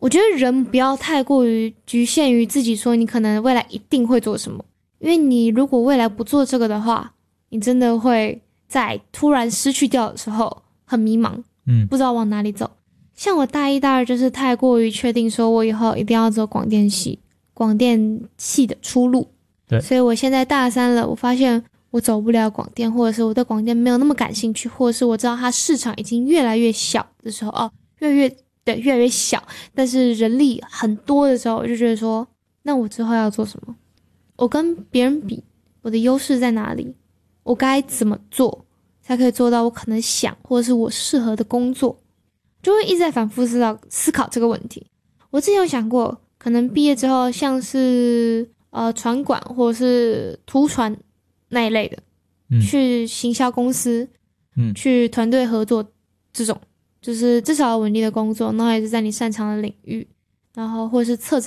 我觉得人不要太过于局限于自己说你可能未来一定会做什么，因为你如果未来不做这个的话，你真的会在突然失去掉的时候很迷茫，不知道往哪里走。像我大一大二就是太过于确定说我以后一定要走广电系的出路， 对， 所以我现在大三了，我发现我走不了广电，或者是我对广电没有那么感兴趣，或者是我知道它市场已经越来越小的时候，越来越小，但是人力很多的时候，我就觉得说，那我之后要做什么？我跟别人比，我的优势在哪里？我该怎么做才可以做到我可能想或者是我适合的工作？就会一直在反复思考这个问题。我之前有想过，可能毕业之后像是传管或者是图传那一类的，去行销公司，去团队合作这种，就是至少有稳定的工作，然后也是在你擅长的领域，然后或者是策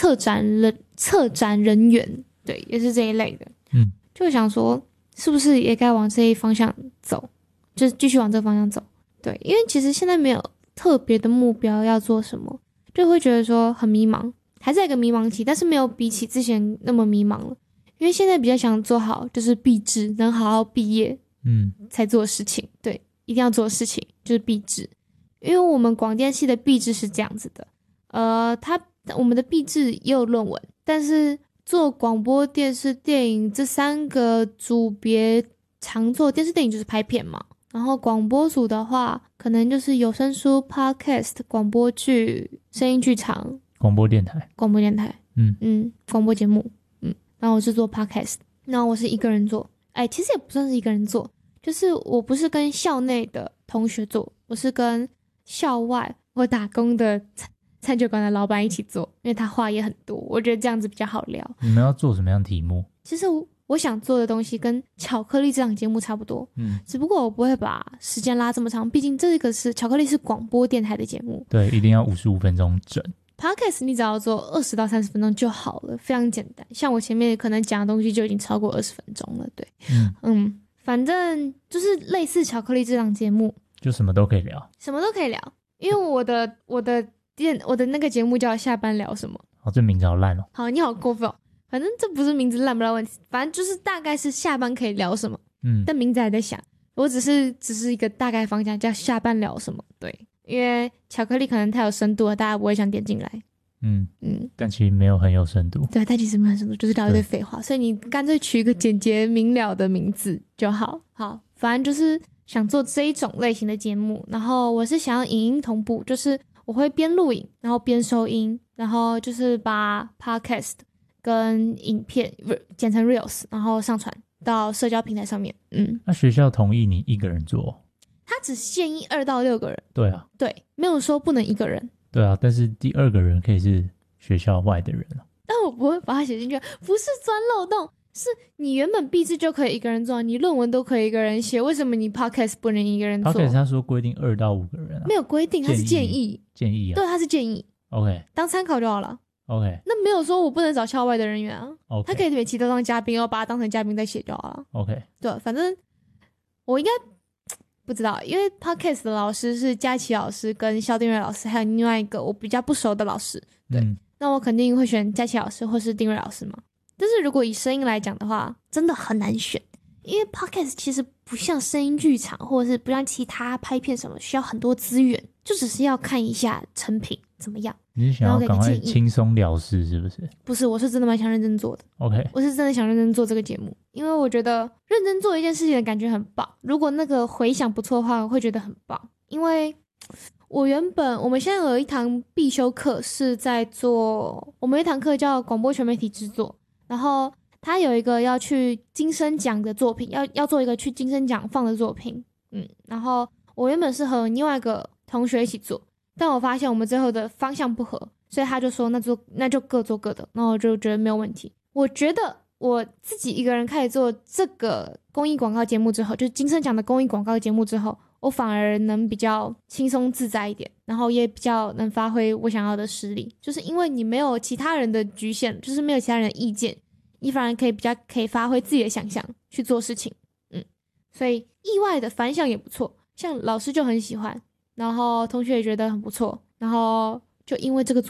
展人员，对，也是这一类的。就想说，是不是也该往这一方向走，就是继续往这个方向走。对，因为其实现在没有特别的目标要做什么，就会觉得说很迷茫，还在一个迷茫期，但是没有比起之前那么迷茫了。因为现在比较想做好就是毕制，能好好毕业，才做的事情。对，一定要做的事情就是毕制。因为我们广电系的毕制是这样子的，我们的毕制也有论文，但是做广播电视电影这3个组别常做，电视电影就是拍片嘛，然后广播组的话可能就是有声书、 podcast、 广播剧、声音剧场、 广播电台， 广播节目，然后我是做 podcast， 然后我是一个人做，其实也不算是一个人做，就是我不是跟校内的同学做，我是跟校外我打工的餐酒馆的老板一起做，因为他话也很多，我觉得这样子比较好聊。 你们要做什么样的题目？ 其实我想做的东西跟巧克力这档节目差不多，只不过我不会把时间拉这么长，毕竟这个是巧克力是广播电台的节目， 对，一定要55分钟整。 Podcast 你只要做20到30分钟就好了，非常简单。像我前面可能讲的东西就已经超过20分钟了，对，反正就是类似巧克力这档节目， 就什么都可以聊， 什么都可以聊。因为我的那个节目叫下班聊什么。 这名字好烂哦。 好，你好过分哦。反正这不是名字烂不烂问题，反正就是大概是下班可以聊什么。但名字还在想，我只是一个大概方向，叫下班聊什么。对，因为巧克力可能太有深度了，大家不会想点进来。 但其实没有很有深度。 对，但其实没有很深度，就是聊一堆废话，所以你干脆取一个简洁明了的名字就好。好，反正就是想做这一种类型的节目，然后我是想要影音同步，就是我会边录影，然后边收音，然后就是把 podcast 跟影片剪成 reels， 然后上传到社交平台上面。 那学校同意你一个人做？ 他只建议2到6个人。 对啊， 对，没有说不能一个人。 对啊，但是第2个人可以是学校外的人啊。 但我不会把它写进去，不是钻漏洞，是你原本毕制就可以一个人做，你论文都可以一个人写，为什么你 podcast 不能一个人做？ podcast 他说规定2到5个人啊。 没有规定，他是建议啊。 对，他是建议。 OK， 当参考就好了。 OK， 那没有说我不能找校外的人员啊。 OK， 他可以每期都当嘉宾，然后把他当成嘉宾再写就好了。 OK， 对，反正我应该不知道，因为 podcast 的老师是佳琪老师跟萧定瑞老师，还有另外一个我比较不熟的老师。对，那我肯定会选佳琪老师或是定瑞老师嘛。但是如果以声音来讲的话，真的很难选，因为 podcast 其实不像声音剧场或者是不像其他拍片什么需要很多资源，就只是要看一下成品怎么样。 你是想要赶快轻松了事是不是？ 不是，我是真的蛮想认真做的。 OK， 我是真的想认真做这个节目，因为我觉得认真做一件事情的感觉很棒，如果那个回响不错的话，我会觉得很棒。因为我们现在有一堂必修课是在做，我们有一堂课叫广播全媒体制作，然后他有一个要去金声奖的作品，要做一个去金声奖放的作品。然后我原本是和另外一个同学一起做，但我发现我们最后的方向不合，所以他就说那就各做各的，然后我就觉得没有问题。我觉得我自己一个人开始做这个公益广告节目之后，就是金声奖的公益广告节目之后，我反而能比较轻松自在一点，然后也比较能发挥我想要的实力，就是因为你没有其他人的局限，就是没有其他人的意见，你反而比较可以发挥自己的想象去做事情。所以意外的反响也不错，像老师就很喜欢，然后同学也觉得很不错，然后就因为这个